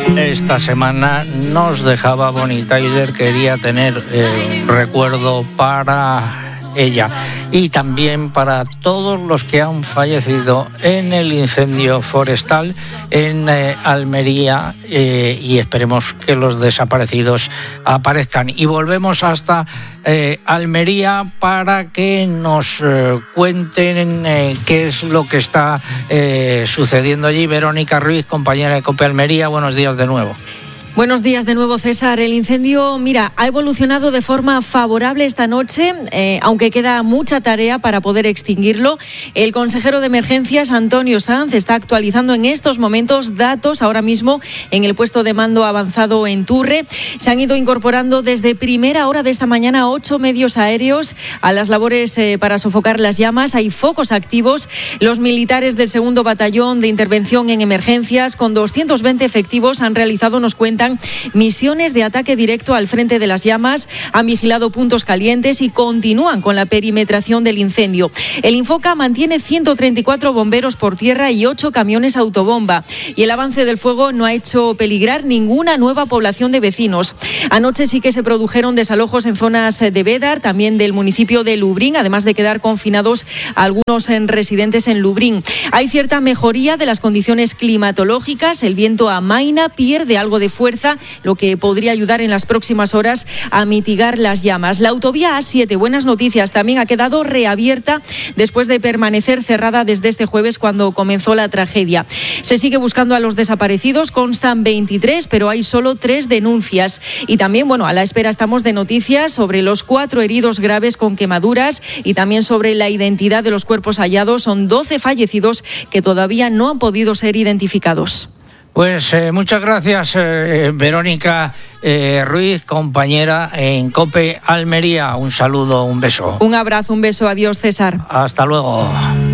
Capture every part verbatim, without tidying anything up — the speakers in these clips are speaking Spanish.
esta semana nos dejaba Bonnie Tyler, quería tener eh, un recuerdo para ella y también para todos los que han fallecido en el incendio forestal en eh, Almería eh, y esperemos que los desaparecidos aparezcan. Y volvemos hasta eh, Almería para que nos eh, cuenten eh, qué es lo que está eh, sucediendo allí. Verónica Ruiz, compañera de COPE Almería, buenos días de nuevo. Buenos días de nuevo, César. El incendio, mira, ha evolucionado de forma favorable esta noche, eh, aunque queda mucha tarea para poder extinguirlo. El consejero de Emergencias, Antonio Sanz, está actualizando en estos momentos datos ahora mismo en el puesto de mando avanzado en Turre. Se han ido incorporando desde primera hora de esta mañana ocho medios aéreos a las labores eh, para sofocar las llamas. Hay focos activos. Los militares del segundo batallón de intervención en emergencias, con doscientos veinte efectivos, han realizado, nos cuentan, misiones de ataque directo al frente de las llamas, han vigilado puntos calientes y continúan con la perimetración del incendio. El Infoca mantiene ciento treinta y cuatro bomberos por tierra y ocho camiones autobomba. Y el avance del fuego no ha hecho peligrar ninguna nueva población de vecinos. Anoche sí que se produjeron desalojos en zonas de Bédar, también del municipio de Lubrín, además de quedar confinados algunos en residentes en Lubrín. Hay cierta mejoría de las condiciones climatológicas. El viento amaina, pierde algo de fuerza, lo que podría ayudar en las próximas horas a mitigar las llamas. La autovía A siete, buenas noticias, también ha quedado reabierta después de permanecer cerrada desde este jueves cuando comenzó la tragedia. Se sigue buscando a los desaparecidos, constan veintitrés, pero hay solo tres denuncias. Y también, bueno, a la espera estamos de noticias sobre los cuatro heridos graves con quemaduras y también sobre la identidad de los cuerpos hallados. Son doce fallecidos que todavía no han podido ser identificados. Pues eh, muchas gracias, eh, Verónica eh, Ruiz, compañera en COPE Almería. Un saludo, un beso. Un abrazo, un beso. Adiós, César. Hasta luego.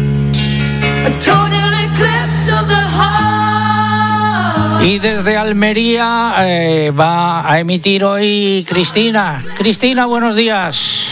Y desde Almería eh, va a emitir hoy Cristina. Cristina, buenos días.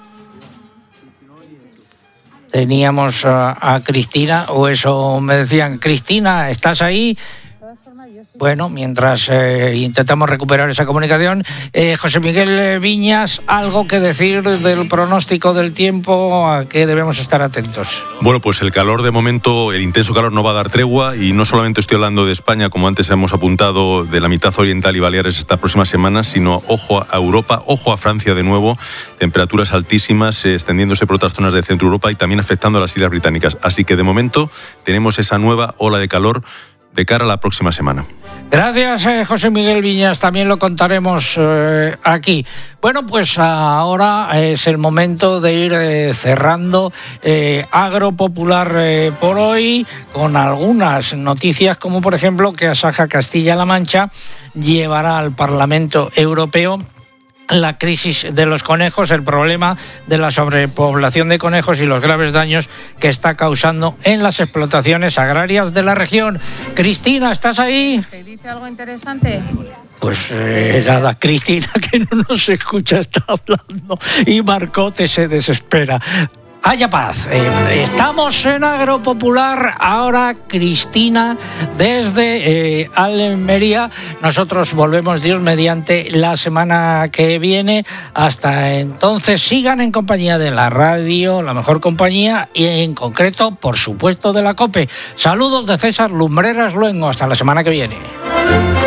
Teníamos a, a Cristina, o eso me decían. Cristina, ¿estás ahí? Bueno, mientras eh, intentamos recuperar esa comunicación, eh, José Miguel Viñas, ¿algo que decir del pronóstico del tiempo? ¿A qué debemos estar atentos? Bueno, pues el calor de momento, el intenso calor no va a dar tregua, y no solamente estoy hablando de España, como antes hemos apuntado, de la mitad oriental y Baleares esta próxima semana, sino ojo a Europa, ojo a Francia de nuevo, temperaturas altísimas eh, extendiéndose por otras zonas de Centro Europa y también afectando a las Islas Británicas. Así que de momento tenemos esa nueva ola de calor de cara a la próxima semana. Gracias, eh, José Miguel Viñas, también lo contaremos eh, aquí. Bueno, pues ahora es el momento de ir eh, cerrando eh, Agropopular eh, por hoy, con algunas noticias, como por ejemplo que Asaja Castilla-La Mancha llevará al Parlamento Europeo la crisis de los conejos, el problema de la sobrepoblación de conejos y los graves daños que está causando en las explotaciones agrarias de la región. Cristina, ¿estás ahí? ¿Te dice algo interesante? Pues eh, nada, Cristina, que no nos escucha, está hablando y Marcote se desespera. Haya paz. Eh, estamos en Agropopular. Ahora Cristina desde eh, Almería. Nosotros volvemos, Dios mediante, la semana que viene. Hasta entonces sigan en compañía de la radio, la mejor compañía, y en concreto, por supuesto, de la COPE. Saludos de César Lumbreras Luengo. Hasta la semana que viene.